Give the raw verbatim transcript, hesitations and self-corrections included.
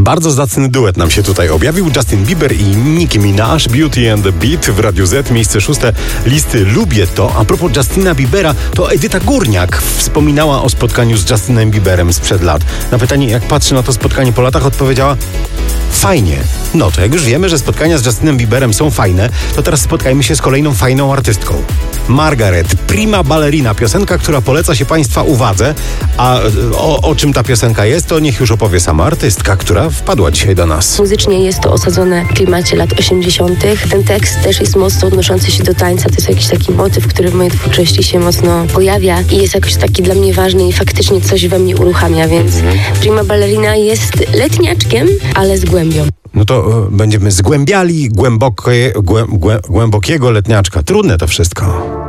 Bardzo zacny duet nam się tutaj objawił. Justin Bieber i Nicki Minaj, Beauty and the Beat w Radiu Z, miejsce szóste listy Lubię to. A propos Justina Biebera, to Edyta Górniak wspominała o spotkaniu z Justinem Bieberem sprzed lat. Na pytanie, jak patrzy na to spotkanie po latach, odpowiedziała: fajnie. No to jak już wiemy, że spotkania z Justinem Bieberem są fajne, to teraz spotkajmy się z kolejną fajną artystką. Margaret, Prima Ballerina, piosenka, która poleca się Państwa uwadze. A o, o czym ta piosenka jest, to niech już opowie sama artystka, która wpadła dzisiaj do nas. Muzycznie jest to osadzone w klimacie lat osiemdziesiątych. Ten tekst też jest mocno odnoszący się do tańca. To jest jakiś taki motyw, który w mojej twórczości się mocno pojawia i jest jakoś taki dla mnie ważny i faktycznie coś we mnie uruchamia, więc mhm. Prima Ballerina jest letniaczkiem, ale z głębią. No to y, będziemy zgłębiali głębokie, głę, głę, głębokiego letniaczka. Trudne to wszystko.